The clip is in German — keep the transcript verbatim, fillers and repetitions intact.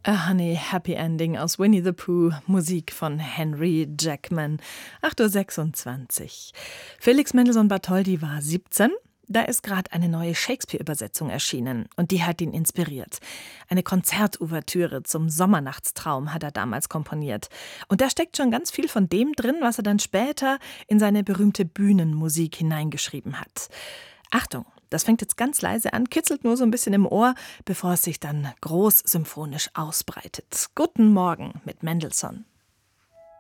A Honey Happy Ending aus Winnie the Pooh, Musik von Henry Jackman. acht Uhr sechsundzwanzig. Felix Mendelssohn Bartholdy war siebzehn. Da ist gerade eine neue Shakespeare-Übersetzung erschienen und die hat ihn inspiriert. Eine Konzertouvertüre zum Sommernachtstraum hat er damals komponiert. Und da steckt schon ganz viel von dem drin, was er dann später in seine berühmte Bühnenmusik hineingeschrieben hat. Achtung, das fängt jetzt ganz leise an, kitzelt nur so ein bisschen im Ohr, bevor es sich dann groß symphonisch ausbreitet. Guten Morgen mit Mendelssohn.